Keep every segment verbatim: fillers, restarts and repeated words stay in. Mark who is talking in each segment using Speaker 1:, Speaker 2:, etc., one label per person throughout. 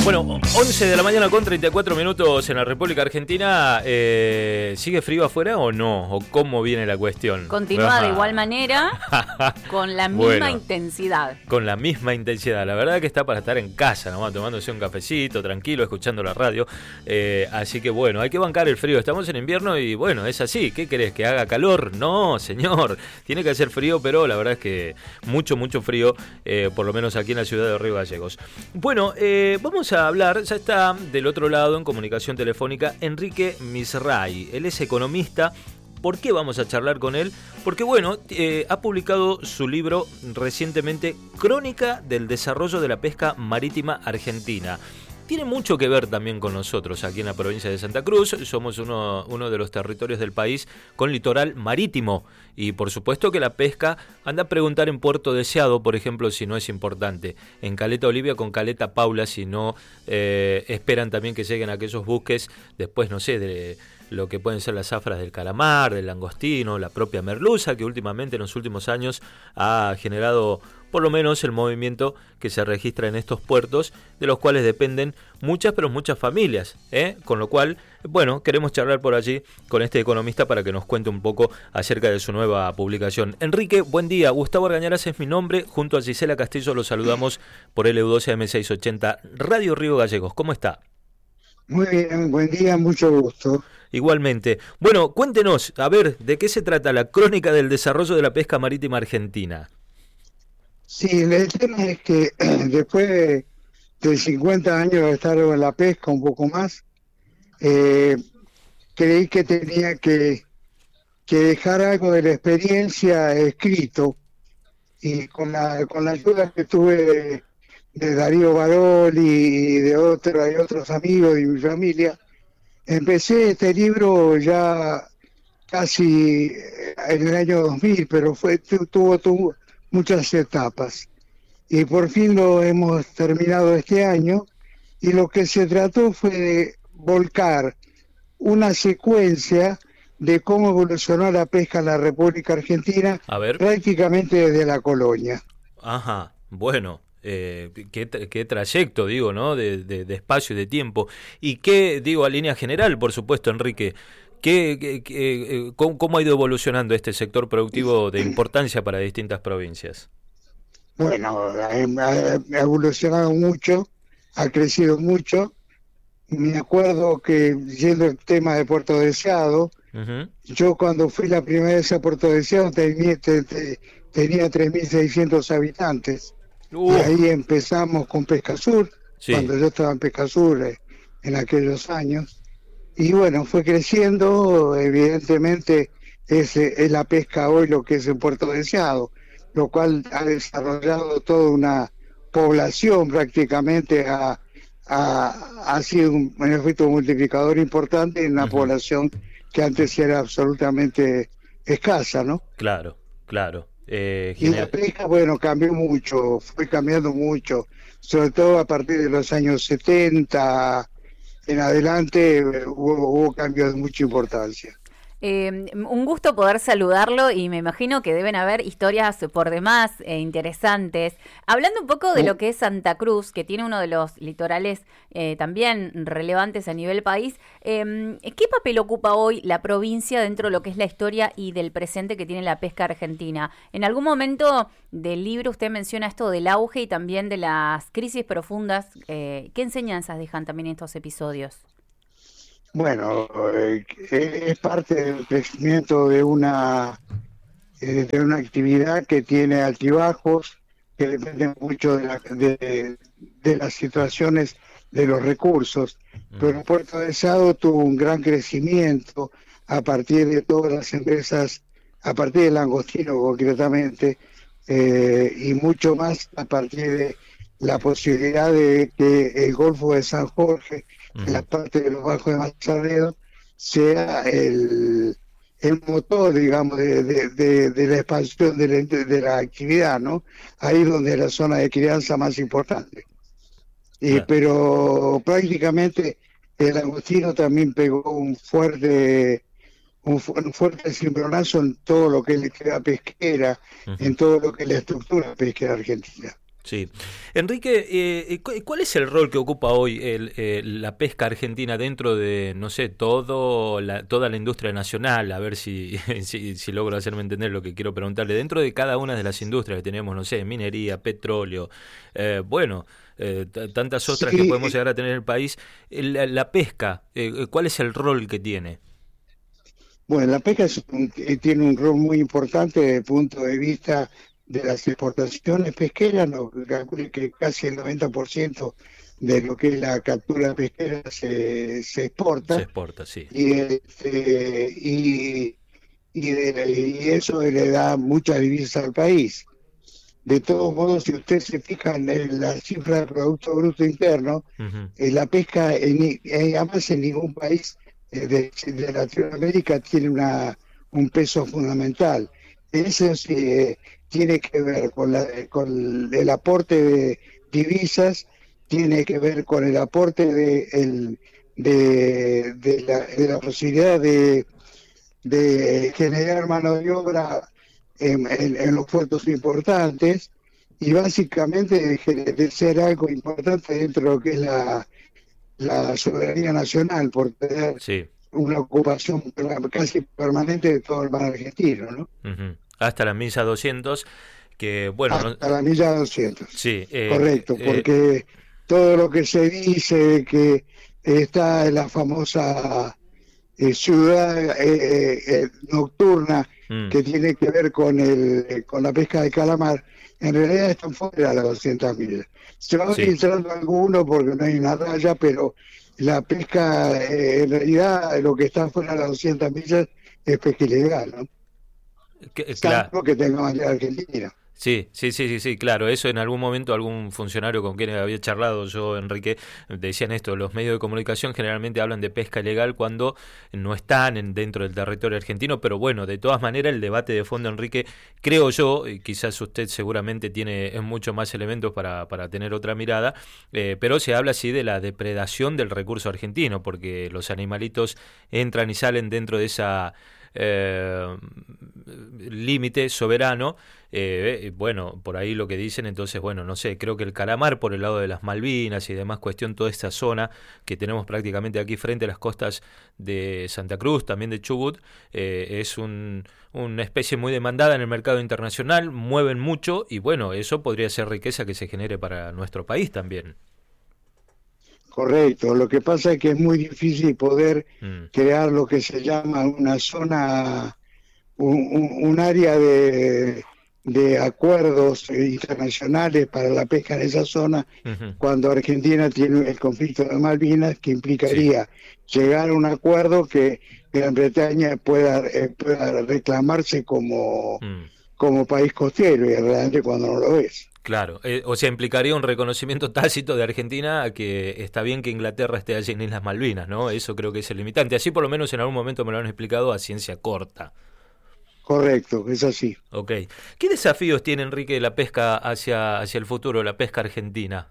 Speaker 1: Bueno, once de la mañana con treinta y cuatro minutos en la República Argentina. Eh, ¿Sigue frío afuera o no? ¿O cómo viene la cuestión?
Speaker 2: Continúa de igual manera, con la misma bueno, intensidad.
Speaker 1: Con la misma intensidad. La verdad que está para estar en casa, nomás tomándose un cafecito, tranquilo, escuchando la radio. Eh, así que bueno, hay que bancar el frío. Estamos en invierno y bueno, es así. ¿Qué querés? ¿Que haga calor? No, señor. Tiene que hacer frío, pero la verdad es que mucho, mucho frío, eh, por lo menos aquí en la ciudad de Río Gallegos. Bueno, eh, vamos a a hablar, ya está del otro lado en comunicación telefónica Enrique Misray. Él es economista. ¿Por qué vamos a charlar con él? Porque bueno, eh, ha publicado su libro recientemente, Crónica del desarrollo de la pesca marítima argentina. Tiene mucho que ver también con nosotros aquí en la provincia de Santa Cruz. Somos uno, uno de los territorios del país con litoral marítimo. Y por supuesto que la pesca, anda a preguntar en Puerto Deseado, por ejemplo, si no es importante. En Caleta Olivia con Caleta Paula, si no eh, esperan también que lleguen aquellos buques, después no sé, de lo que pueden ser las zafras del calamar, del langostino, la propia merluza, que últimamente en los últimos años ha generado por lo menos el movimiento que se registra en estos puertos, de los cuales dependen muchas, pero muchas familias, ¿eh? Con lo cual, bueno, queremos charlar por allí con este economista para que nos cuente un poco acerca de su nueva publicación. Enrique, buen día. Gustavo Argañarás es mi nombre. Junto a Gisela Castillo los saludamos por L U doce A M seiscientos ochenta, Radio Río Gallegos. ¿Cómo está?
Speaker 3: Muy bien, buen día, mucho gusto.
Speaker 1: Igualmente. Bueno, cuéntenos, a ver, ¿de qué se trata la crónica del desarrollo de la pesca marítima argentina?
Speaker 3: Sí, el tema es que después de, de cincuenta años de estar en la pesca, un poco más, eh, creí que tenía que, que dejar algo de la experiencia escrito, y con la, con la ayuda que tuve de, de Darío Baroli y de otros, y otros amigos de mi familia, empecé este libro ya casi en el año dos mil, pero fue tuvo, tuvo muchas etapas. Y por fin lo hemos terminado este año, y lo que se trató fue de volcar una secuencia de cómo evolucionó la pesca en la República Argentina,
Speaker 1: a ver,
Speaker 3: prácticamente desde la colonia.
Speaker 1: Ajá, bueno. Eh, qué, qué trayecto, digo, ¿no? De, de, de espacio y de tiempo. Y qué, digo, a línea general, por supuesto, Enrique, ¿qué, qué, qué, cómo, ¿cómo ha ido evolucionando este sector productivo de importancia para distintas provincias?
Speaker 3: Bueno, ha, ha evolucionado mucho, ha crecido mucho. Me acuerdo que, yendo el tema de Puerto Deseado, uh-huh. yo cuando fui la primera vez a Puerto Deseado tenía, tenía tres mil seiscientos habitantes. Uh. Y ahí empezamos con Pescasur, sí. cuando yo estaba en Pescasur eh, en aquellos años. Y bueno, fue creciendo, evidentemente es, es la pesca hoy lo que es en Puerto Deseado, lo cual ha desarrollado toda una población prácticamente, ha, ha, ha sido un, un efecto multiplicador importante en una uh-huh. población que antes era absolutamente escasa, ¿no?
Speaker 1: Claro, claro. Eh,
Speaker 3: y la pesca, bueno, cambió mucho, fue cambiando mucho, sobre todo a partir de los años setenta en adelante hubo, hubo cambios de mucha importancia.
Speaker 2: Eh, un gusto poder saludarlo, y me imagino que deben haber historias por demás eh, interesantes. Hablando un poco de lo que es Santa Cruz, que tiene uno de los litorales eh, también relevantes a nivel país, eh, ¿qué papel ocupa hoy la provincia dentro de lo que es la historia y del presente que tiene la pesca argentina? En algún momento del libro usted menciona esto del auge y también de las crisis profundas. Eh, ¿Qué enseñanzas dejan también estos episodios?
Speaker 3: Bueno, eh, es parte del crecimiento de una eh, de una actividad que tiene altibajos, que depende mucho de, la, de, de las situaciones de los recursos. Pero Puerto Deseado tuvo un gran crecimiento a partir de todas las empresas, a partir del langostino concretamente, eh, y mucho más a partir de la posibilidad de que el Golfo de San Jorge, uh-huh. en la parte de los bajos de Mazarredo, sea el, el motor, digamos, de, de, de, de la expansión de la, de la actividad, ¿no? Ahí es donde es la zona de crianza más importante. Y, uh-huh. Pero prácticamente el langostino también pegó un fuerte un, fu un fuerte cimbronazo en todo lo que es la pesquera, uh-huh. en todo lo que es la estructura pesquera argentina.
Speaker 1: Sí. Enrique, eh, ¿cuál es el rol que ocupa hoy el, eh, la pesca argentina dentro de, no sé, todo la, toda la industria nacional? A ver si, si, si logro hacerme entender lo que quiero preguntarle. Dentro de cada una de las industrias que tenemos, no sé, minería, petróleo, eh, bueno, eh, tantas otras sí. que podemos llegar a tener en el país, la, la pesca, eh, ¿cuál es el rol que tiene?
Speaker 3: Bueno, la pesca es un, tiene un rol muy importante desde el punto de vista de las exportaciones pesqueras. No, calculo que casi el noventa por ciento de lo que es la captura pesquera se, se exporta.
Speaker 1: Se exporta, sí.
Speaker 3: Y, este, y, y, de, y eso le da muchas divisas al país. De todos modos, si usted se fija en la cifra de Producto Bruto Interno, uh-huh. eh, la pesca, en, en, además en ningún país eh, de, de Latinoamérica tiene una, un peso fundamental. Eso sí, eh, tiene que ver con, la, con el aporte de divisas, tiene que ver con el aporte de, el, de, de, la, de la posibilidad de, de generar mano de obra en, en, en los puertos importantes, y básicamente de, de ser algo importante dentro de lo que es la, la soberanía nacional, por tener sí. una ocupación casi permanente de todo el mar argentino, ¿no?
Speaker 1: Uh-huh. Hasta la milla doscientos, que bueno...
Speaker 3: Hasta
Speaker 1: no...
Speaker 3: la milla doscientos.
Speaker 1: Sí. Eh,
Speaker 3: Correcto,
Speaker 1: eh,
Speaker 3: porque eh... todo lo que se dice de que está en la famosa eh, ciudad eh, eh, nocturna mm. que tiene que ver con el con la pesca de calamar, en realidad están fuera de las doscientas millas. Se va sí. filtrando alguno porque no hay una raya, pero la pesca, eh, en realidad, lo que está fuera de las doscientas millas es pesca ilegal, ¿no?
Speaker 1: Que, claro.
Speaker 3: que tenga bandera argentina.
Speaker 1: Sí, sí, sí, sí, sí, claro, eso en algún momento algún funcionario con quien había charlado yo, Enrique, decían esto: los medios de comunicación generalmente hablan de pesca ilegal cuando no están en, dentro del territorio argentino, pero bueno, de todas maneras el debate de fondo, Enrique, creo yo, y quizás usted seguramente tiene mucho más elementos para, para tener otra mirada, eh, pero se habla así de la depredación del recurso argentino, porque los animalitos entran y salen dentro de esa... Eh, límite soberano, eh, bueno, por ahí lo que dicen, entonces, bueno, no sé, creo que el calamar por el lado de las Malvinas y demás cuestión, toda esta zona que tenemos prácticamente aquí frente a las costas de Santa Cruz, también de Chubut, eh, es un, una especie muy demandada en el mercado internacional, mueven mucho y bueno, eso podría ser riqueza que se genere para nuestro país también.
Speaker 3: Correcto, lo que pasa es que es muy difícil poder mm. crear lo que se llama una zona, un, un, un área de, de acuerdos internacionales para la pesca en esa zona, uh-huh. cuando Argentina tiene el conflicto de Malvinas, que implicaría sí. llegar a un acuerdo que Gran Bretaña pueda, eh, pueda reclamarse como, mm. como país costero, y realmente cuando no lo es.
Speaker 1: Claro, eh, o sea, implicaría un reconocimiento tácito de Argentina a que está bien que Inglaterra esté allí en Islas Malvinas, ¿no? Eso creo que es el limitante. Así por lo menos en algún momento me lo han explicado a ciencia corta.
Speaker 3: Correcto, es así.
Speaker 1: Ok. ¿Qué desafíos tiene, Enrique, la pesca hacia, hacia el futuro, la pesca argentina?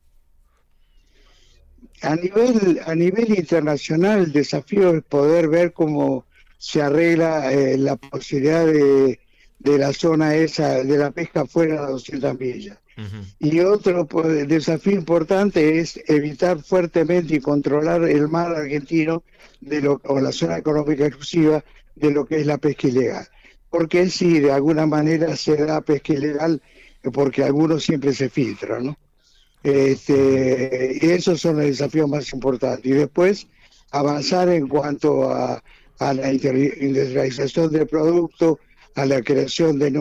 Speaker 3: A nivel, a nivel internacional, el desafío es poder ver cómo se arregla eh, la posibilidad de... de la zona esa, de la pesca fuera de las doscientas millas. Uh-huh. Y otro pues, desafío importante es evitar fuertemente y controlar el mar argentino de lo, o la zona económica exclusiva de lo que es la pesca ilegal. Porque sí, de alguna manera se da pesca ilegal, porque algunos siempre se filtran, ¿no? Este, y esos son los desafíos más importantes. Y después avanzar en cuanto a, a la industrialización del producto, a la creación de